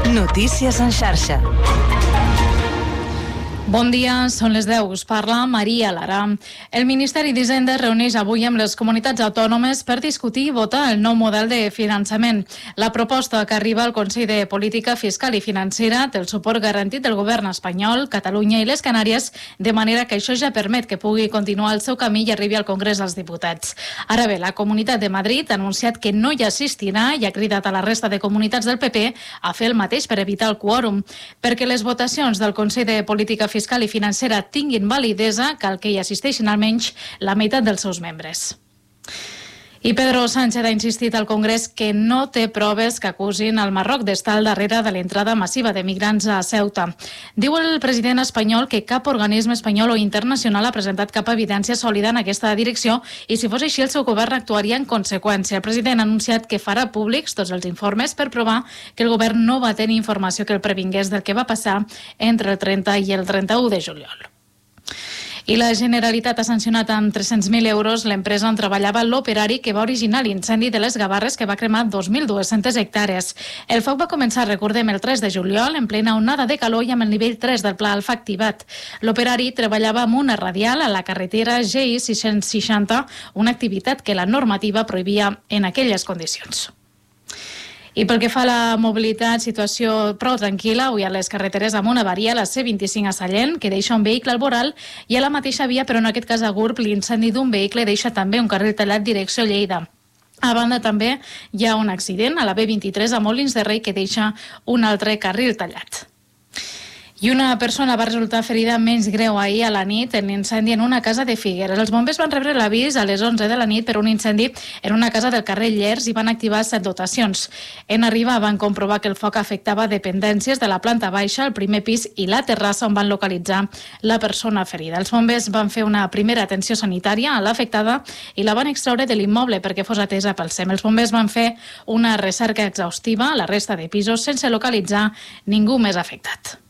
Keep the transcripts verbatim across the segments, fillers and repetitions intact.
Notícies en xarxa. Bon dia, són les deu. Us parla Maria Lara. El Ministeri d'Hisenda es reuneix avui amb les comunitats autònomes per discutir i votar el nou model de finançament. La proposta que arriba al Consell de Política Fiscal i Financera té el suport garantit del govern espanyol, Catalunya i les Canàries, de manera que això ja permet que pugui continuar el seu camí i arribi al Congrés dels Diputats. Ara bé, la Comunitat de Madrid ha anunciat que no hi assistirà i ha cridat a la resta de comunitats del P P a fer el mateix per evitar el quòrum. Perquè les votacions del Consell de Política Fiscal fiscal i financera tinguin validesa, cal que hi assisteixin almenys la meitat dels seus membres. I Pedro Sánchez ha insistit al Congrés que no té proves que acusin el Marroc d'estar al darrere de l'entrada massiva de migrants a Ceuta. Diu el president espanyol que cap organisme espanyol o internacional ha presentat cap evidència sòlida en aquesta direcció i si fos així el seu govern actuaria en conseqüència. El president ha anunciat que farà públics tots els informes per provar que el govern no va tenir informació que el previngués del que va passar entre el trenta i el trenta-u de juliol. I la Generalitat ha sancionat amb tres-cents mil euros l'empresa on treballava l'operari que va originar l'incendi de les Gavarres que va cremar dos mil dues-centes hectàrees. El foc va començar, recordem, el tres de juliol, en plena onada de calor i amb el nivell tres del pla alfa activat. L'operari treballava amb una radial a la carretera G I sis-cents seixanta, una activitat que la normativa prohibia en aquelles condicions. I pel que fa a la mobilitat, situació prou tranquil·la avui a les carreteres amb una avaria, la C vint-i-cinc a Sallent, que deixa un vehicle al voral, i a la mateixa via, però en aquest cas a Gurb, l'incendi d'un vehicle deixa també un carril tallat direcció Lleida. A banda també hi ha un accident a la B vint-i-tres a Molins de Rei que deixa un altre carril tallat. I una persona va resultar ferida menys greu ahir a la nit en l'incendi en una casa de Figueres. Els bombers van rebre l'avís a les onze de la nit per un incendi en una casa del carrer Llers i van activar set dotacions. En arribar van comprovar que el foc afectava dependències de la planta baixa, el primer pis i la terrassa on van localitzar la persona ferida. Els bombers van fer una primera atenció sanitària a l'afectada i la van extraure de l'immoble perquè fos atesa pel S E M. Els bombers van fer una recerca exhaustiva a la resta de pisos sense localitzar ningú més afectat.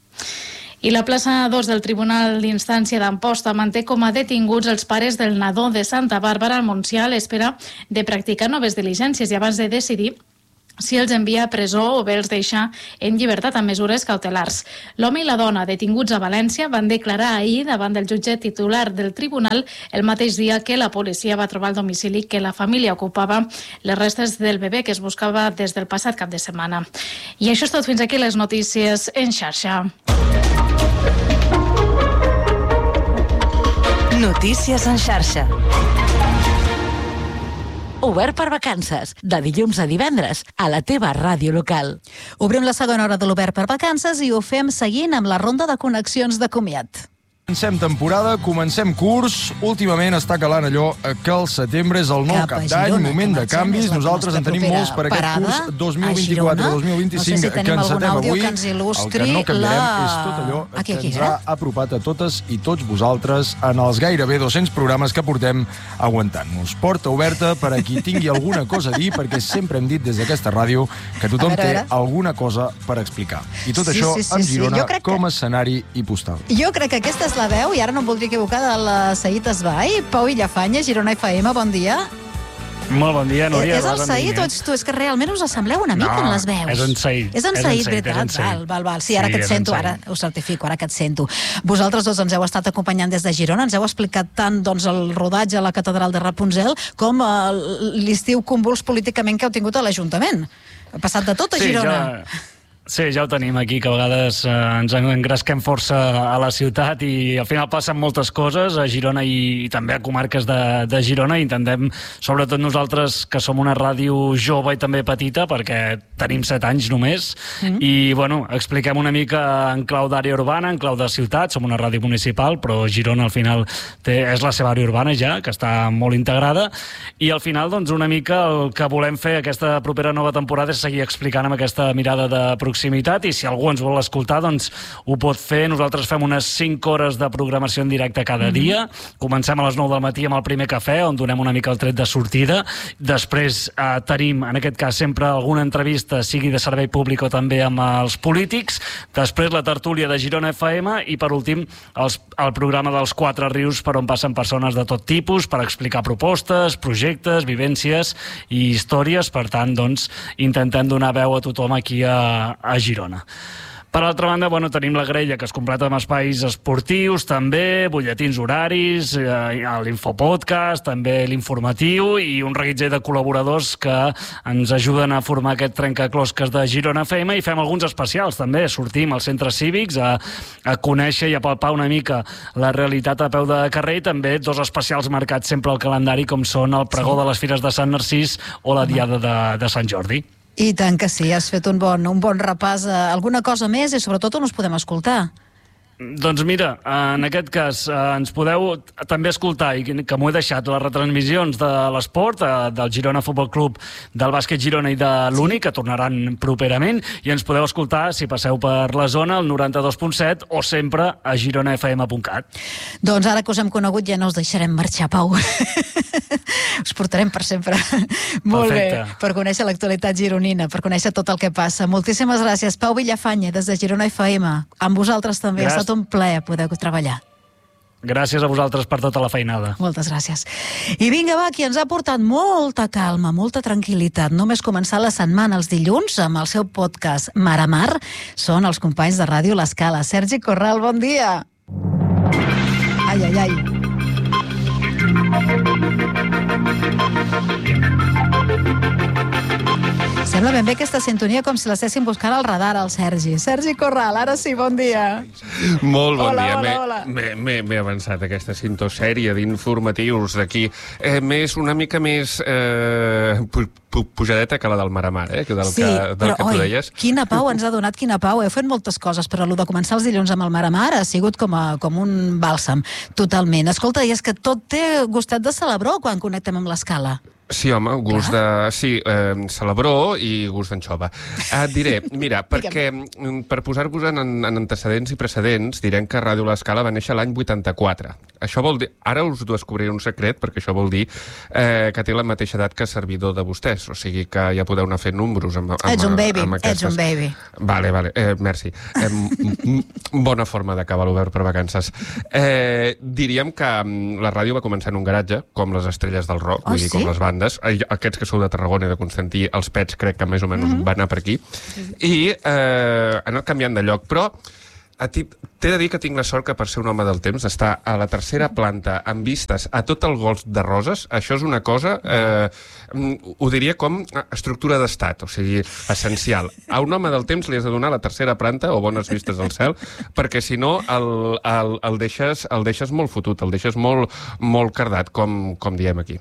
I la plaça dos del Tribunal d'Instància d'Amposta manté com a detinguts els pares del nadó de Santa Bàrbara al Montsià a l'espera de practicar noves diligències i abans de decidir si els envia a presó o bé els deixa en llibertat amb mesures cautelars. L'home i la dona detinguts a València van declarar ahir davant del jutge titular del tribunal el mateix dia que la policia va trobar el domicili que la família ocupava les restes del bebè que es buscava des del passat cap de setmana. I això és tot, fins aquí les notícies en xarxa. Notícies en xarxa. Obert per vacances, de dilluns a divendres, a la teva ràdio local. Obrim la segona hora de l'Obert per vacances i ho fem seguint amb la ronda de connexions de comiat. Comencem temporada, comencem curs. Últimament està calant allò que el setembre és el nou cap d'any, moment de canvis. Nosaltres en tenim molts per aquest curs dos mil vint-i-quatre dos mil vint-i-cinc que encetem avui. El que no canviarem és tot allò que ens ha apropat a totes i tots vosaltres en els gairebé dos-cents programes que portem aguantant-nos. Porta oberta per a qui tingui alguna cosa a dir, perquè sempre hem dit des d'aquesta ràdio que tothom té alguna cosa per explicar. I tot això amb Girona com a escenari i postal. Jo crec que aquesta és la veu, i ara no em voldria equivocar, de la Saïd Esbai. Pau Illafanya, Girona F M, bon dia. Molt bon dia, Núria. És el Saïd o ets tu? És que realment us assembleu una mica en les veus. No, és en Saïd. És en Saïd, veritat? Val, val, val. Sí, ara que et sento, ara ho certifico, ara que et sento. Vosaltres dos ens heu estat acompanyant des de Girona, ens heu explicat tant doncs, el rodatge a la catedral de Rapunzel com l'estiu convuls políticament que heu tingut a l'Ajuntament. Ha passat de tot a Girona. Sí, ja... Sí, ja ho tenim aquí, que a vegades eh, ens engresquem força a la ciutat i al final passen moltes coses a Girona i, i també a comarques de, de Girona. Intentem, sobretot nosaltres, que som una ràdio jove i també petita, perquè tenim set anys només, mm. i bueno, expliquem una mica en clau d'àrea urbana, en clau de ciutat. Som una ràdio municipal, però Girona al final té, és la seva àrea urbana ja, que està molt integrada, i al final doncs, una mica el que volem fer aquesta propera nova temporada és seguir explicant amb aquesta mirada de proximitat proximitat, i si algú ens vol escoltar doncs ho pot fer. Nosaltres fem unes cinc hores de programació en directe cada mm-hmm. dia. Comencem a les nou del matí amb el primer cafè, on donem una mica el tret de sortida. Després eh, tenim, en aquest cas, sempre alguna entrevista, sigui de servei públic o també amb els polítics. Després la tertúlia de Girona F M i, per últim, els, el programa dels Quatre Rius, per on passen persones de tot tipus per explicar propostes, projectes, vivències i històries. Per tant, doncs, intentem donar veu a tothom aquí a a Girona. Per altra banda, bueno, tenim la grella que es completa amb espais esportius, també, butlletins horaris, eh, l'infopodcast, també l'informatiu i un reguitzell de col·laboradors que ens ajuden a formar aquest trencaclosques de Girona F M i fem alguns especials, també. Sortim als centres cívics a, a conèixer i a palpar una mica la realitat a peu de carrer i també dos especials marcats sempre al calendari, com són el pregó sí. de les Fires de Sant Narcís o la Diada de, de Sant Jordi. I tant que sí, has fet un bon, un bon repàs. Alguna cosa més i sobretot on us podem escoltar? Doncs mira, en aquest cas ens podeu també escoltar, i que m'ho he deixat, les retransmissions de l'esport, del Girona Futbol Club, del bàsquet Girona i de l'Uni, que tornaran properament, i ens podeu escoltar, si passeu per la zona, al noranta-dos punt set o sempre a girona f m punt cat. Doncs ara que us hem conegut ja no us deixarem marxar, Pau. Us portarem per sempre. Molt Perfecte. Bé, per conèixer l'actualitat gironina, per conèixer tot el que passa. Moltíssimes gràcies, Pau Villafanya, des de Girona F M. Amb vosaltres també. Gràcies. Ha estat un plaer poder treballar. Gràcies a vosaltres per tota la feinada. Moltes gràcies. I vinga, va, qui ens ha portat molta calma, molta tranquil·litat. Només començar la setmana els dilluns amb el seu podcast Mar a Mar són els companys de Ràdio L'Escala. Sergi Corral, bon dia. Ai, ai, ai. Sembla ben bé aquesta sintonia com si l'estessin buscant al radar, al Sergi. Sergi Corral, ara sí, bon dia. Molt bon hola, dia. Hola, hola. M'he avançat aquesta cinto sèrie d'informatius d'aquí. Eh, més, una mica més eh, pujadeta que la del Mar a Mar, eh, que del sí, que, del però, que tu oi, deies. Quina pau ens ha donat, quina pau. Heu fet moltes coses, però el de començar els dilluns amb el Mar a Mar ha sigut com, a, com un bàlsam, totalment. Escolta, i és que tot té gustet de celebró quan connectem amb l'Escala. Sí, home, gust de... Sí, eh, celebró i gust d'anxova. Et diré, mira, perquè per posar-vos en, en antecedents i precedents, direm que Ràdio L'Escala va néixer l'any vuitanta-quatre. Això vol dir... Ara us descobriré un secret, perquè això vol dir eh, que té la mateixa edat que servidor de vostès. O sigui que ja podeu anar fent números amb, amb, ets un baby, amb aquestes... ets un baby. Vale, vale, eh, merci. Eh, bona forma d'acabar l'obert per vacances. Eh, diríem que la ràdio va començar en un garatge, com les estrelles del rock, oh, vull dir, sí? com les bandes. Aquests que sou de Tarragona i de Constantí, els pets crec que més o menys mm-hmm. van anar per aquí. I eh, han anat canviant de lloc, però t'he de dir que tinc la sort que per ser un home del temps estar a la tercera planta amb vistes a tot el golf de Roses. Això és una cosa, eh, ho diria com estructura d'estat, o sigui, essencial. A un home del temps li has de donar la tercera planta o bones vistes al cel, perquè si no el, el, el, deixes, el deixes molt fotut, el deixes molt, molt cardat, com, com diem aquí.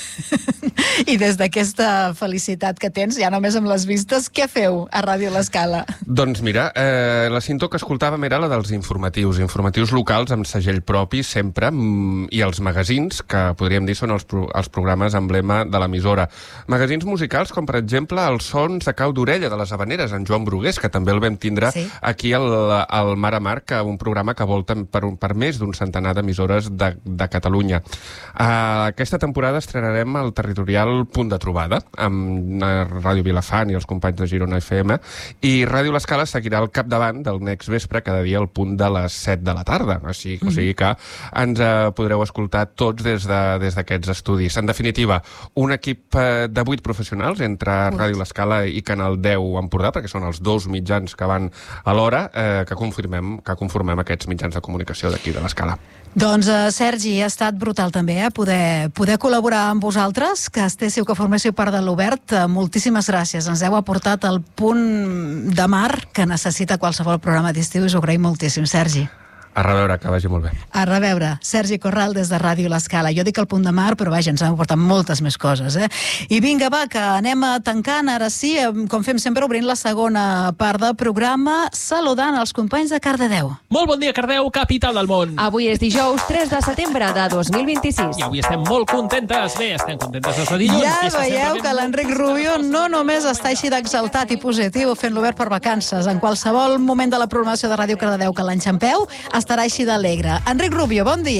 I des d'aquesta felicitat que tens, ja només amb les vistes, què feu a Ràdio L'Escala? Doncs mira, eh, la cinta que escoltàvem era la dels informatius, informatius locals amb segell propi sempre, i els magazins, que podríem dir són els, pro els programes emblema de l'emissora. Magazins musicals com, per exemple, els sons de cau d'orella de les Havaneres, en Joan Brugués, que també el vam tindre sí. aquí al, al Mar a Mar, que un programa que volta per, un, per més d'un centenar d'emissores de, de Catalunya. Uh, aquesta temporada estrenarem el territorial Punt de Trobada, amb Ràdio Vilafant i els companys de Girona F M, i Ràdio L'Escala seguirà al capdavant del Next Vespre cada dia al punt de les set de la tarda. O sigui, o sigui que ens eh, podreu escoltar tots des d'aquests de, estudis. En definitiva, un equip eh, de vuit professionals entre Ràdio L'Escala i Canal deu Empordà, perquè són els dos mitjans que van a l'hora, eh, que, confirmem, que conformem aquests mitjans de comunicació d'aquí de l'Escala. Doncs, uh, Sergi, ha estat brutal també, eh? poder, poder col·laborar amb vosaltres, que estéssiu, que forméssiu part de l'Obert. Uh, moltíssimes gràcies. Ens heu aportat el punt de mar que necessita qualsevol programa d'estiu i us ho agraïm moltíssim, Sergi. A reveure, que vagi molt bé. A reveure. Sergi Corral des de Ràdio L'Escala. Jo dic el punt de mar, però vaja, ens hem portat moltes més coses, eh? I vinga, va, que anem tancant, ara sí, com fem sempre, obrint la segona part del programa, saludant els companys de Cardedeu. Molt bon dia, Cardedeu, capital del món. Avui és dijous tres de setembre de dos mil vint-i-sis. I avui estem molt contentes. Bé, estem contentes des de dilluns. Ja veieu que l'Enric Rubio no només està així d'exaltat i positiu fent l'Obert per vacances. En qualsevol moment de la programació de Ràdio Cardedeu que l'enxampeu, estarà així d'alegre. Enric Rubio, bon dia.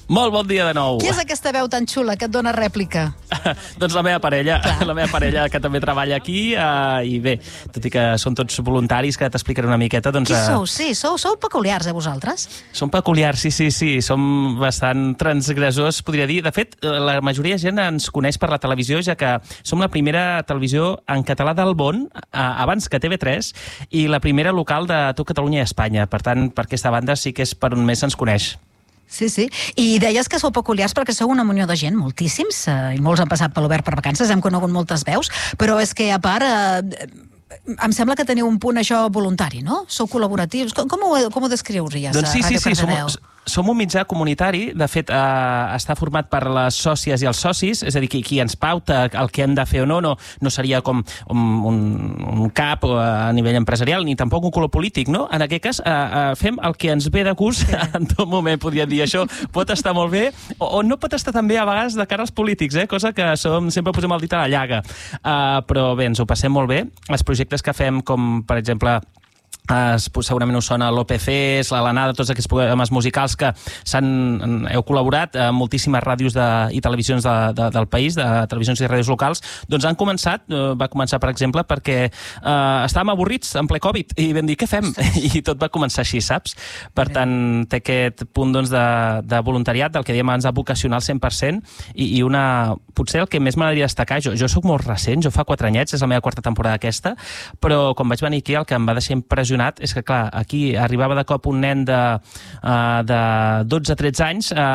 Molt bon dia de nou. Qui és aquesta veu tan xula que et dona rèplica? Doncs la meva parella, Clar. la meva parella que també treballa aquí, uh, i bé, tot i que són tots voluntaris, que t'explicaré una miqueta, doncs... Qui sou? Sí, sou, sou peculiars, eh, vosaltres? Som peculiars, sí, sí, sí, som bastant transgressors, podria dir. De fet, la majoria de gent ens coneix per la televisió, ja que som la primera televisió en català del món, uh, abans que T V tres, i la primera local de tot Catalunya i Espanya. Per tant, per aquesta banda sí que és per on més ens coneix. Sí, sí. I deies que sou peculiars perquè sou una munió de gent, moltíssims, eh, i molts han passat per l'Obert per Vacances, hem conegut moltes veus, però és que, a part, eh, em sembla que teniu un punt, això, voluntari, no? Sou col·laboratius. Com, com, ho, com ho descriuries, doncs sí, a Ràdio sí, sí, Cardedeu? Som, som un mitjà comunitari, de fet, eh, està format per les sòcies i els socis, és a dir, qui, qui ens pauta el que hem de fer o no, no, no seria com un, un, un cap a nivell empresarial, ni tampoc un color polític, no? En aquest cas, eh, eh, fem el que ens ve de gust, sí. En tot moment podríem dir això, pot estar molt bé, o, o no pot estar tan bé a vegades de cara als polítics, eh? Cosa que som, sempre posem el dit a la llaga. Uh, però bé, ens ho passem molt bé. Els projectes que fem, com per exemple... Uh, segurament us sona l'O P C, la Lanada, tots aquests programes musicals que s'han, heu col·laborat a moltíssimes ràdios de, i televisions de, de, del país, de televisions i ràdios locals, doncs han començat, uh, va començar per exemple perquè uh, estàvem avorrits en ple Covid i vam dir què fem? I tot va començar així, saps? Per tant, té aquest punt doncs, de, de voluntariat, del que dèiem abans de vocacional cent per cent, i, i una, potser el que més m'agradaria destacar, jo, jo soc molt recent, jo fa quatre anyets, és la meva quarta temporada aquesta, però quan vaig venir aquí el que em va deixar impressionat és que, clar, aquí arribava de cop un nen de, uh, de dotze a tretze anys uh,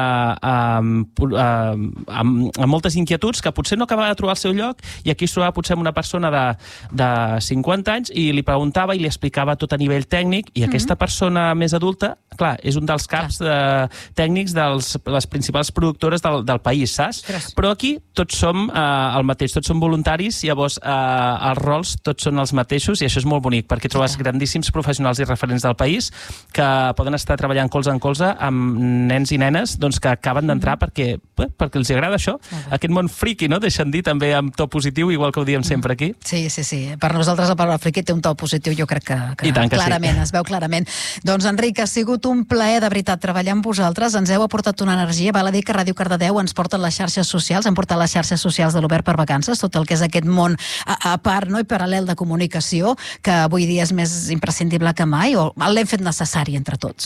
uh, uh, amb, amb moltes inquietuds que potser no acabava de trobar el seu lloc, i aquí es trobava potser amb una persona de, de cinquanta anys i li preguntava i li explicava tot a nivell tècnic, i mm-hmm. aquesta persona més adulta, clar, és un dels caps de, tècnics de les principals productores del, del país, saps? Gràcies. Però aquí tots som uh, el mateix, tots som voluntaris, llavors uh, els rols tots són els mateixos, i això és molt bonic, perquè trobes sí. grandíssims professionals i referents del país que poden estar treballant colze en colze amb nens i nenes doncs, que acaben d'entrar mm-hmm. perquè, eh, perquè els agrada això, aquest món friqui, no? Deixen dir també amb to positiu, igual que ho diem sempre aquí. Sí, sí, sí. Per nosaltres la paraula friqui té un to positiu, jo crec que, que, que clarament, sí. Es veu clarament. Doncs Enric, ha sigut un plaer de veritat treballar amb vosaltres, ens heu aportat una energia, val a dir que Ràdio Cardedeu ens porta les xarxes socials, hem portat les xarxes socials de l'Obert per Vacances, tot el que és aquest món a, a part, no? I paral·lel de comunicació, que avui dia és més imprescindible que mai, o l'hem fet necessari entre tots.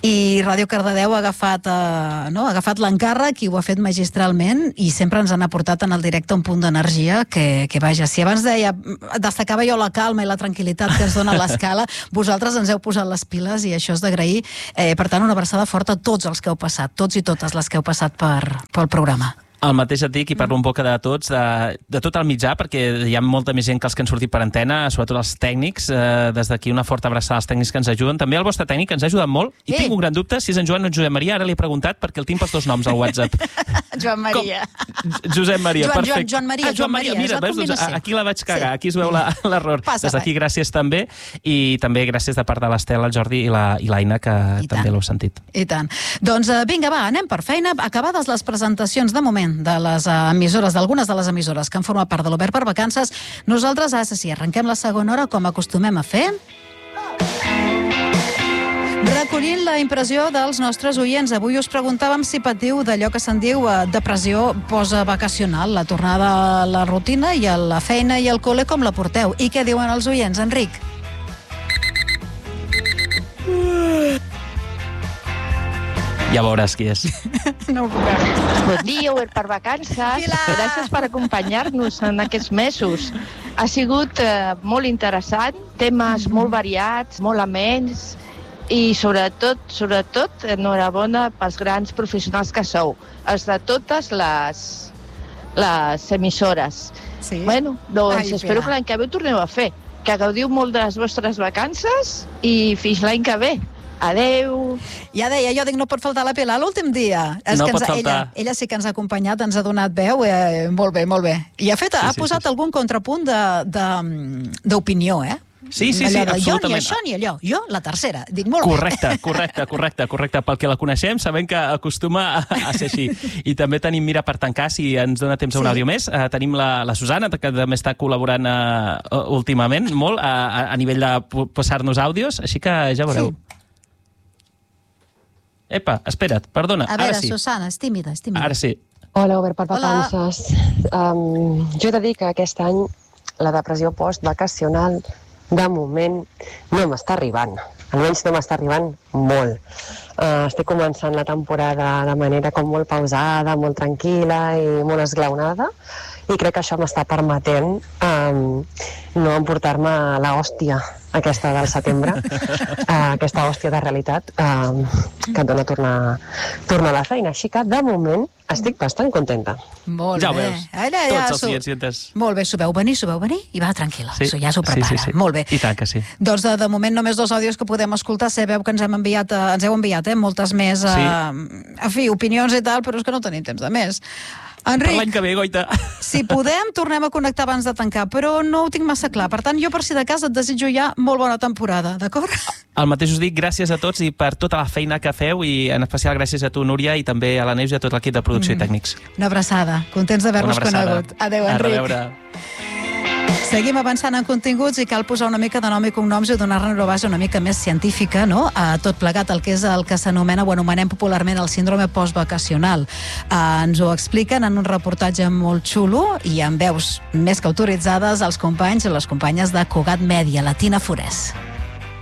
I Ràdio Cardedeu ha agafat, eh, no? ha agafat l'encàrrec i ho ha fet magistralment, i sempre ens han aportat en el directe un punt d'energia que, que vaja, si abans deia, destacava jo la calma i la tranquil·litat que ens dona l'escala, vosaltres ens heu posat les piles i això és d'agrair. Eh, per tant, una abraçada forta a tots els que heu passat, tots i totes les que heu passat per, pel programa. El mateix et dic, i parlo un poc de tots, de, de tot el mitjà, perquè hi ha molta més gent que els que han sortit per antena, sobretot els tècnics, eh, des d'aquí una forta abraçada als tècnics que ens ajuden. També el vostre tècnic ens ha ajudat molt, i Ei. tinc un gran dubte si és en Joan o en Josep Maria, ara l'he preguntat perquè el tinc pels dos noms al WhatsApp. Joan Maria. Com? Josep Maria, Joan, perfecte. Joan, Joan Maria, ah, Joan Maria, Maria mira, veus, doncs, aquí la vaig cagar, sí. Aquí es veu sí. l'error. Des d'aquí gràcies també, i també gràcies de part de l'Estel, el Jordi i l'Aina, que I també l'heu sentit. I tant. Doncs vinga, va, anem per feina. Acabades les presentacions de moment de les emissores, d'algunes de les emissores que han format part de l'Obert per Vacances, nosaltres, ara sí, arrenquem la segona hora com acostumem a fer, recollint la impressió dels nostres oients. Avui us preguntàvem si patiu d'allò que se'n diu depressió postvacacional, la tornada a la rutina i a la feina i al col·le, com la porteu? I què diuen els oients, Enric? Ja veuràs qui és. No ho puc veure. Bon dia, Obert per Vacances. Pilar. Gràcies per acompanyar-nos en aquests mesos. Ha sigut eh, molt interessant, temes mm-hmm. molt variats, molt amens, i sobretot, sobretot, enhorabona pels grans professionals que sou, els de totes les, les emissores. Sí? Bueno, doncs Ai, espero Pilar. que l'any que ve ho torneu a fer, que gaudiu molt de les vostres vacances i fins l'any que ve. Adeu. Ja deia, jo dic, no pot faltar la Pilar l'últim dia. És no que pot ens, faltar. Ella, ella sí que ens ha acompanyat, ens ha donat veu. Eh, molt bé, molt bé. I ha, fet, sí, ha sí, posat sí, algun contrapunt d'opinió, eh? Sí, sí, sí, de, absolutament. Jo ni això ni allò. Jo, la tercera. Dic, molt correcte, bé. Correcte, correcte, correcte. Pel que la coneixem, sabem que acostuma a, a ser així. I també tenim, mira, per tancar, si ens dona temps a un sí. àudio més, eh, tenim la, la Susana, que també està col·laborant eh, últimament molt a, a nivell de posar-nos àudios, així que ja veureu. Sí. Epa, espera't, perdona, A veure, ara sí. Susana, és tímida, és tímida. Ara sí. Hola, Obert per Vacances. Um, jo he de dir que aquest any la depressió post-vacacional de moment no m'està arribant. Almenys no m'està arribant molt. Uh, estic començant la temporada de manera com molt pausada, molt tranquil·la i molt esglaonada, i crec que això m'està permetent um, no emportar-me la hòstia aquesta del setembre, uh, aquesta hòstia de realitat uh, que et dona tornar, tornar a la feina. Així que, de moment, estic bastant contenta. Molt ja bé. Veus. Ara, Tots ja els su... clients i entes. Molt bé, s'ho veu venir, s'ho veu venir i va tranquil·la. Sí. Ja s'ho prepara. Sí, sí, sí. Molt bé. I tant que sí. Doncs de, de moment només dos àudios que podem escoltar. Sabeu que ens hem enviat, eh, ens heu enviat eh, moltes més, eh, Sí. en fi, opinions i tal, però és que no tenim temps de més. Enric, Per l'any que ve, Goita. si podem, tornem a connectar abans de tancar, però no ho tinc massa clar. Per tant, jo per si de cas et desitjo ja molt bona temporada, d'acord? El mateix us dic, gràcies a tots i per tota la feina que feu i en especial gràcies a tu, Núria, i també a la Neus i a tot l'equip de producció mm. i tècnics. Una abraçada. Contents d'haver-nos conegut. Adéu, A Enric. reveure. Seguim avançant en continguts i cal posar una mica de nom i cognoms i donar-ne una base una mica més científica, no?, a tot plegat el que és el que s'anomena o anomenem popularment el síndrome postvacacional. Eh, ens ho expliquen en un reportatge molt xulo i amb veus més que autoritzades els companys i les companyes de Cugat Mèdia, la Tina Forès.